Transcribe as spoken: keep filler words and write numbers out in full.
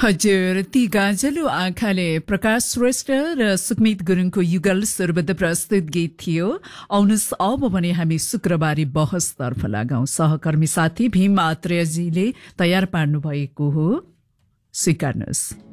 हजुर, ती गाजलु आँखाले प्रकाश श्रेष्ठ र सुकमित गुरुङको युगल सुरबद्ध प्रस्तुत गीत थियो। आउनुहोस् अब भने हामी शुक्रबारी बहसतर्फ लागौं। सहकर्मी साथी भीम आत्रेयजीले तयार पार्नु भएको हो, स्वीकार्नुहोस्।